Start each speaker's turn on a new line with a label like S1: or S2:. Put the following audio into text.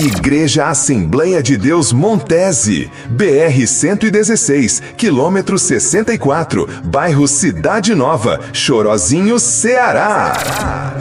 S1: Igreja Assembleia de Deus Montese, BR-116, quilômetro 64, bairro Cidade Nova, Chorozinho, Ceará.